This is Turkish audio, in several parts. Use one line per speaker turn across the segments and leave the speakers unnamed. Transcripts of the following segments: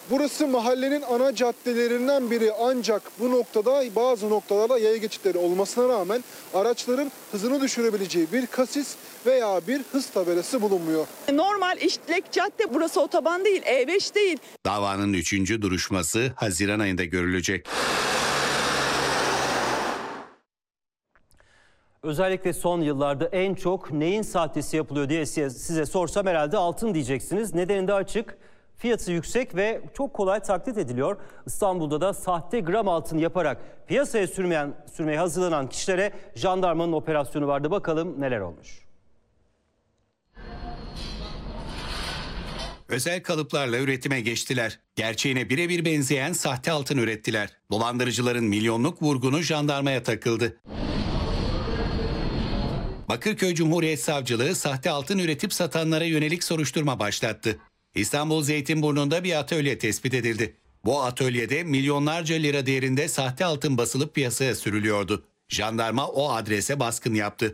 Burası mahallenin ana caddelerinden biri, ancak bu noktada bazı noktalarda yaya geçitleri olmasına rağmen araçların hızını düşürebileceği bir kasis veya bir hız tabelası bulunmuyor.
Normal işlek cadde, burası otoban değil, E5 değil.
Davanın 3. duruşması Haziran ayında görülecek.
Özellikle son yıllarda en çok neyin sahtesi yapılıyor diye size sorsam herhalde altın diyeceksiniz. Nedeni de açık. Fiyatı yüksek ve çok kolay taklit ediliyor. İstanbul'da da sahte gram altın yaparak piyasaya sürmeye hazırlanan kişilere jandarmanın operasyonu vardı. Bakalım neler olmuş.
Özel kalıplarla üretime geçtiler. Gerçeğine birebir benzeyen sahte altın ürettiler. Dolandırıcıların milyonluk vurgunu jandarmaya takıldı. Bakırköy Cumhuriyet Savcılığı sahte altın üretip satanlara yönelik soruşturma başlattı. İstanbul Zeytinburnu'nda bir atölye tespit edildi. Bu atölyede milyonlarca lira değerinde sahte altın basılıp piyasaya sürülüyordu. Jandarma o adrese baskın yaptı.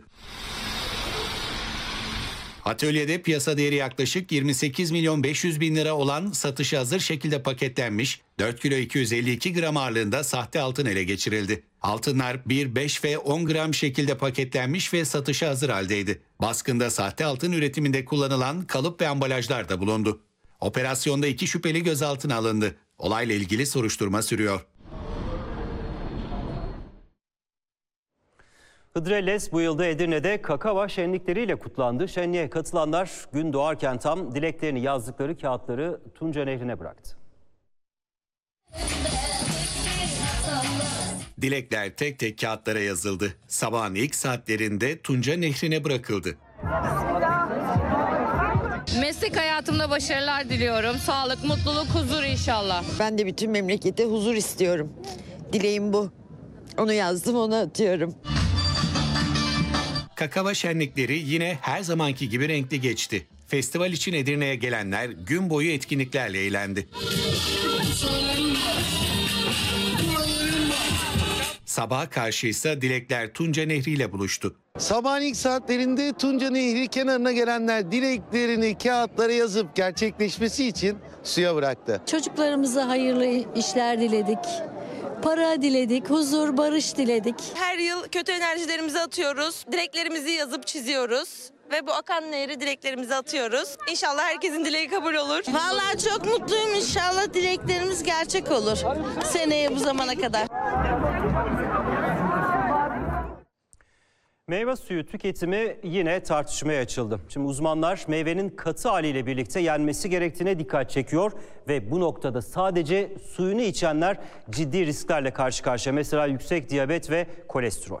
Atölyede piyasa değeri yaklaşık 28 milyon 500 bin lira olan satışa hazır şekilde paketlenmiş 4 kilo 252 gram ağırlığında sahte altın ele geçirildi. Altınlar 1, 5 ve 10 gram şekilde paketlenmiş ve satışa hazır haldeydi. Baskında sahte altın üretiminde kullanılan kalıp ve ambalajlar da bulundu. Operasyonda 2 şüpheli gözaltına alındı. Olayla ilgili soruşturma sürüyor.
Hıdrellez bu yılda Edirne'de kakava şenlikleriyle kutlandı. Şenliğe katılanlar gün doğarken tam dileklerini yazdıkları kağıtları Tunca Nehri'ne bıraktı.
Dilekler tek tek kağıtlara yazıldı. Sabahın ilk saatlerinde Tunca Nehri'ne bırakıldı.
Meslek hayatımda başarılar diliyorum. Sağlık, mutluluk, huzur inşallah.
Ben de bütün memlekete huzur istiyorum. Dileğim bu. Onu yazdım, onu atıyorum.
Kakava şenlikleri yine her zamanki gibi renkli geçti. Festival için Edirne'ye gelenler gün boyu etkinliklerle eğlendi. Sabaha karşı ise dilekler Tunca Nehri ile buluştu.
Sabahın ilk saatlerinde Tunca Nehri kenarına gelenler dileklerini kağıtlara yazıp gerçekleşmesi için suya bıraktı.
Çocuklarımıza hayırlı işler diledik. Para diledik, huzur, barış diledik.
Her yıl kötü enerjilerimizi atıyoruz, dileklerimizi yazıp çiziyoruz ve bu akan nehri dileklerimizi atıyoruz. İnşallah herkesin dileği kabul olur.
Vallahi çok mutluyum, inşallah dileklerimiz gerçek olur seneye bu zamana kadar.
Meyve suyu tüketimi yine tartışmaya açıldı. Şimdi uzmanlar meyvenin katı haliyle birlikte yenmesi gerektiğine dikkat çekiyor ve bu noktada sadece suyunu içenler ciddi risklerle karşı karşıya. Mesela yüksek diyabet ve kolesterol.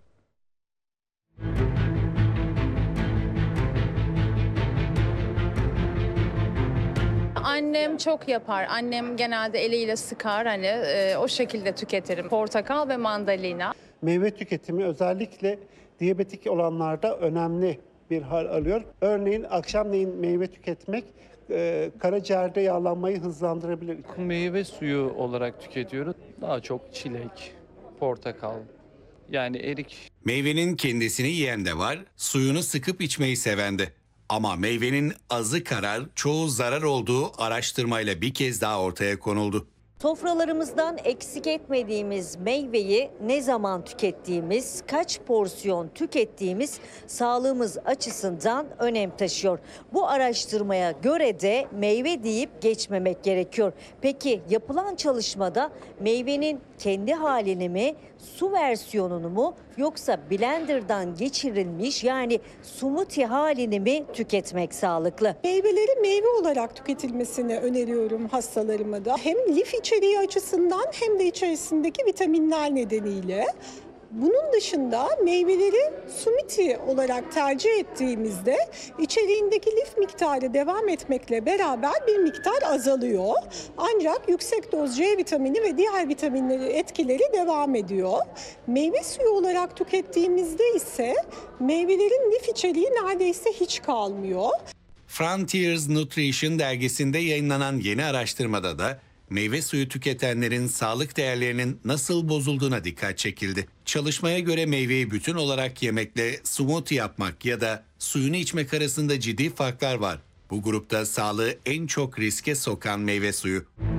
Annem çok yapar. Annem genelde eliyle sıkar. O şekilde tüketirim. Portakal ve mandalina.
Meyve tüketimi özellikle diyabetik olanlarda önemli bir hal alıyor. Örneğin akşamleyin meyve tüketmek karaciğerde yağlanmayı hızlandırabilir.
Meyve suyu olarak tüketiyoruz. Daha çok çilek, portakal, yani erik.
Meyvenin kendisini yiyen de var, suyunu sıkıp içmeyi seven de. Ama meyvenin azı karar, çoğu zarar olduğu araştırmayla bir kez daha ortaya konuldu.
Sofralarımızdan eksik etmediğimiz meyveyi ne zaman tükettiğimiz, kaç porsiyon tükettiğimiz sağlığımız açısından önem taşıyor. Bu araştırmaya göre de meyve deyip geçmemek gerekiyor. Peki yapılan çalışmada meyvenin kendi halini mi, su versiyonunu mu yoksa blenderdan geçirilmiş yani smoothie halini mi tüketmek sağlıklı?
Meyveleri meyve olarak tüketilmesini öneriyorum hastalarıma da. Hem lif içeriği açısından hem de içerisindeki vitaminler nedeniyle. Bunun dışında meyveleri smoothie olarak tercih ettiğimizde içeriğindeki lif miktarı devam etmekle beraber bir miktar azalıyor. Ancak yüksek doz C vitamini ve diğer vitaminleri etkileri devam ediyor. Meyve suyu olarak tükettiğimizde ise meyvelerin lif içeriği neredeyse hiç kalmıyor.
Frontiers Nutrition dergisinde yayınlanan yeni araştırmada da meyve suyu tüketenlerin sağlık değerlerinin nasıl bozulduğuna dikkat çekildi. Çalışmaya göre meyveyi bütün olarak yemekle smoothie yapmak ya da suyunu içmek arasında ciddi farklar var. Bu grupta sağlığı en çok riske sokan meyve suyu.